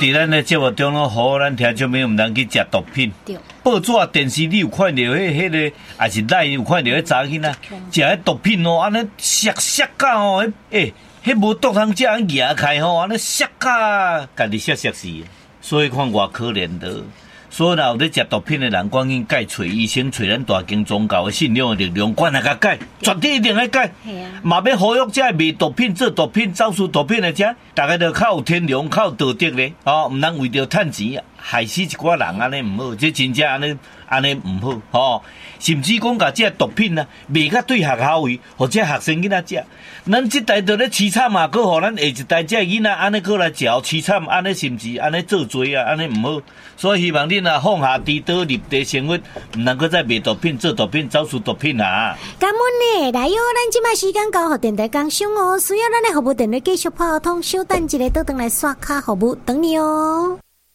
伫咱的节目中咯，互咱听众朋友毋通去食毒品。 对。 报纸、电视你有看到迄个，还是赖有看到迄查囡仔食迄毒品哦，安尼削到哦，迄无毒通食，安牙开吼，安尼削到，家己削死。所以看偌可怜的。所以若有咧食毒品的人，赶紧改找医生，找咱大经宗教的信仰的力量，赶来甲改，绝对一定要改。嘛要呼吁这卖毒品、做毒品、走私毒品的者，大家都较有天良、较有道德咧，哦，毋通为着趁钱害死一寡人，安尼毋好，这真正安尼毋好，吼。甚至讲甲这毒品啊，卖甲对学校位，或者学生囡仔食，咱这代就咧凄惨嘛，搁互咱下一代这囡仔安尼搁来食凄惨，安尼甚至安尼做罪啊，安尼毋好。所以希望恁啊放下屠刀立地生活，毋能够再卖毒品、做毒品、走私毒品啊！ 感恩呢，来哟，咱即摆时间交互电台工商哦，需要咱的服务电话继续拨通，稍等一下，倒转来刷卡服务等你哦。